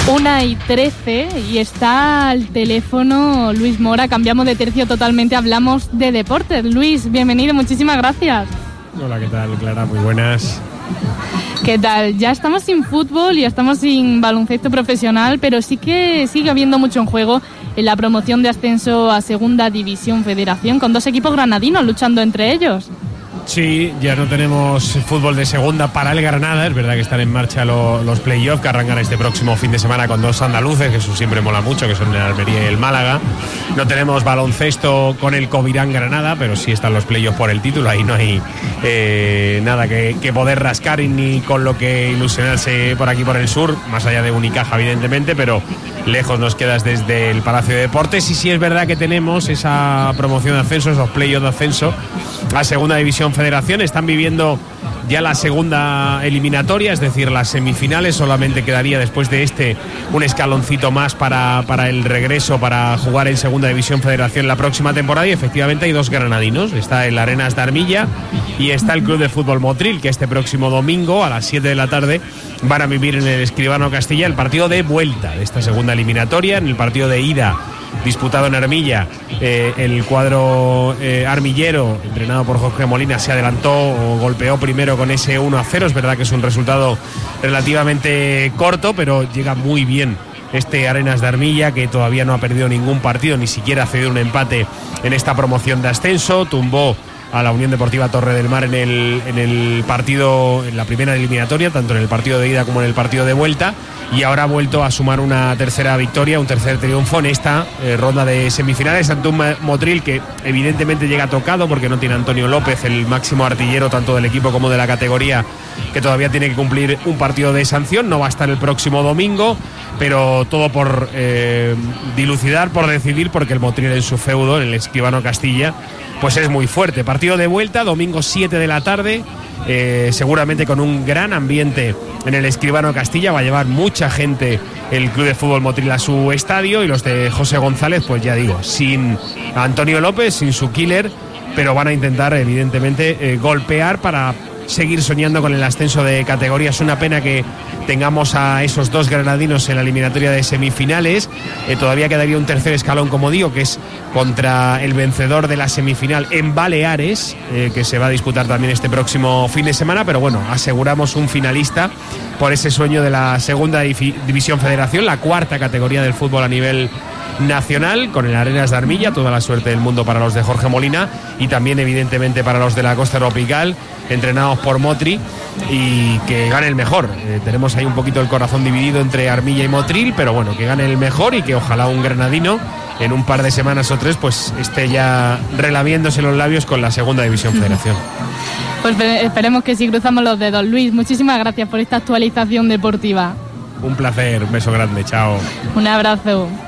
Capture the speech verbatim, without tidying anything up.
Una y trece y está al teléfono Luis Mora. Cambiamos de tercio totalmente, hablamos de deportes. Luis, bienvenido, muchísimas gracias. Hola, ¿qué tal, Clara? Muy buenas. ¿Qué tal? Ya estamos sin fútbol y estamos sin baloncesto profesional, pero sí que sigue habiendo mucho en juego en la promoción de ascenso a Segunda División Federación, con dos equipos granadinos luchando entre ellos. Sí, ya no tenemos fútbol de segunda para el Granada. Es verdad que están en marcha lo, los playoffs que arrancan este próximo fin de semana con dos andaluces, que eso siempre mola mucho, que son el Almería y el Málaga. No tenemos baloncesto con el Covirán Granada, pero sí están los playoffs por el título. Ahí no hay eh, nada que, que poder rascar ni con lo que ilusionarse por aquí por el sur, más allá de Unicaja evidentemente, pero lejos nos quedas desde el Palacio de Deportes. Y sí es verdad que tenemos esa promoción de ascenso, esos playoffs de ascenso a Segunda División Federación. Están viviendo ya la segunda eliminatoria, es decir, las semifinales. Solamente quedaría después de este un escaloncito más para, para el regreso, para jugar en Segunda División Federación la próxima temporada. Y efectivamente hay dos granadinos, está el Arenas de Armilla y está el Club de Fútbol Motril, que este próximo domingo a las siete de la tarde van a vivir en el Escribano Castilla el partido de vuelta de esta segunda eliminatoria. En el partido de ida disputado en Armilla, eh, el cuadro eh, armillero, entrenado por Jorge Molina, se adelantó o golpeó primero con ese uno a cero. Es verdad que es un resultado relativamente corto, pero llega muy bien este Arenas de Armilla, que todavía no ha perdido ningún partido, ni siquiera ha cedido un empate en esta promoción de ascenso. Tumbó a la Unión Deportiva Torre del Mar en el, en el partido, en la primera eliminatoria, tanto en el partido de ida como en el partido de vuelta, y ahora ha vuelto a sumar una tercera victoria, un tercer triunfo en esta eh, ronda de semifinales ante un Motril que evidentemente llega tocado porque no tiene a Antonio López, el máximo artillero tanto del equipo como de la categoría, que todavía tiene que cumplir un partido de sanción. No va a estar el próximo domingo, pero todo por eh, dilucidar, por decidir, porque el Motril en su feudo, en el Escribano Castilla, pues es muy fuerte. Partido de vuelta, domingo siete de la tarde, eh, seguramente con un gran ambiente en el Escribano Castilla. Va a llevar mucha gente el Club de Fútbol Motril a su estadio, y los de José González, pues ya digo, sin Antonio López, sin su killer, pero van a intentar evidentemente eh, golpear para seguir soñando con el ascenso de categoría. Es una pena que tengamos a esos dos granadinos en la eliminatoria de semifinales. Eh, todavía quedaría un tercer escalón, como digo, que es contra el vencedor de la semifinal en Baleares, eh, que se va a disputar también este próximo fin de semana. Pero bueno, aseguramos un finalista por ese sueño de la Segunda División Federación, la cuarta categoría del fútbol a nivel nacional, con el Arenas de Armilla. Toda la suerte del mundo para los de Jorge Molina, y también evidentemente para los de la Costa Tropical, entrenados por Motri, y que gane el mejor. Eh, tenemos ahí un poquito el corazón dividido entre Armilla y Motril, pero bueno, que gane el mejor, y que ojalá un granadino en un par de semanas o tres pues esté ya relamiéndose los labios con la Segunda División Federación. Pues esperemos que sí, cruzamos los dedos. Luis, muchísimas gracias por esta actualización deportiva. Un placer, un beso grande, chao. Un abrazo.